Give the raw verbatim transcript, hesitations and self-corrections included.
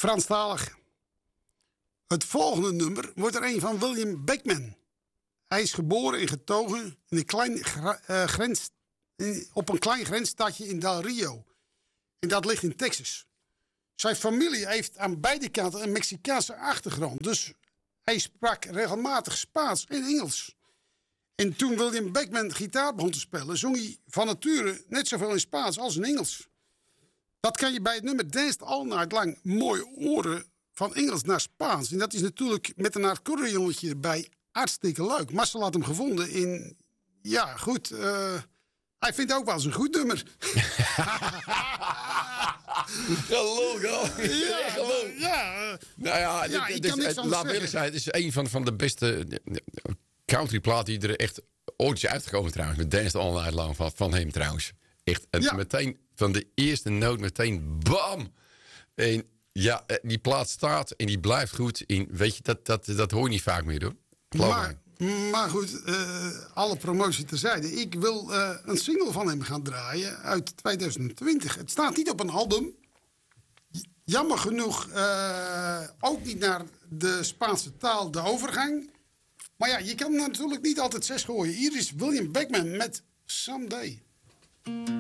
Franstalig. Het volgende nummer wordt er een van William Beckman. Hij is geboren en getogen in een klein gra- uh, grens, in, op een klein grensstadje in Del Rio. En dat ligt in Texas. Zijn familie heeft aan beide kanten een Mexicaanse achtergrond. Dus hij sprak regelmatig Spaans en Engels. En toen William Beckman gitaar begon te spelen, zong hij van nature net zoveel in Spaans als in Engels. Dat kan je bij het nummer Danced All Night Lang mooi horen, van Engels naar Spaans. En dat is natuurlijk met een accordeonnetje erbij hartstikke leuk. Marcel had hem gevonden in, ja goed, uh, hij vindt ook wel eens een goed nummer. Geloof, ja, geloof. Ja, nou ja, ja dit, ik dit, kan niks het, anders laat me eerlijk zeggen. zijn, het is een van, van de beste countryplaten die er echt ooit is uitgekomen trouwens. Met Dance All Night Long van, van hem trouwens. Echt, en Ja. meteen van de eerste noot meteen bam. En ja, die plaat staat en die blijft goed. In, weet je, dat, dat, dat hoor je niet vaak meer hoor. Geloof Maar, maar goed, uh, alle promotie terzijde. Ik wil uh, een single van hem gaan draaien uit twintig twintig. Het staat niet op een album. Jammer genoeg uh, ook niet naar de Spaanse taal, de overgang. Maar ja, je kan natuurlijk niet altijd zes gooien. Hier is William Beckman met Someday.